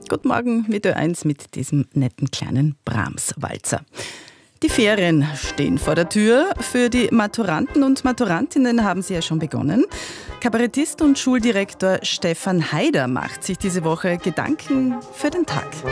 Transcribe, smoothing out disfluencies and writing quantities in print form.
Guten Morgen mit Ö1 mit diesem netten kleinen Brahms-Walzer. Die Ferien stehen vor der Tür. Für die Maturanten und Maturantinnen haben sie ja schon begonnen. Kabarettist und Schuldirektor Stefan Haider macht sich diese Woche Gedanken für den Tag.